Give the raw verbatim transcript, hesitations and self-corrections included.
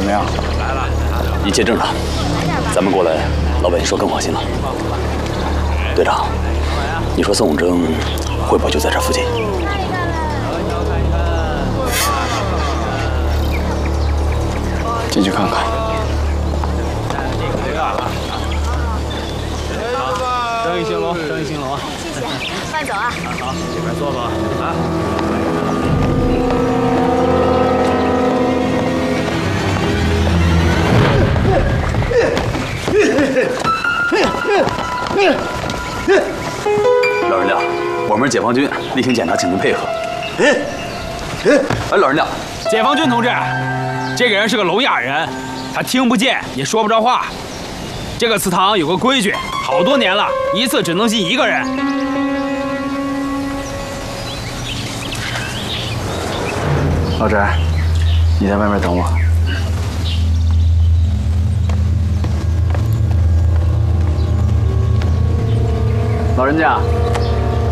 么样？ 一切正常。咱们过来，老百姓说更放心了。队长，你说宋永征会不会就在这附近？ 进去看看。 生意兴隆，生意兴隆啊！ 谢谢，慢走啊！ 好，这边坐吧，啊。 老人家，我们是解放军，例行检查，请您配合。哎，老人家， 解放军同志，这个人是个聋哑人，他听不见，也说不着话。这个祠堂有个规矩，好多年了，一次只能进一个人。 老翟，你在外面等我。 老人家，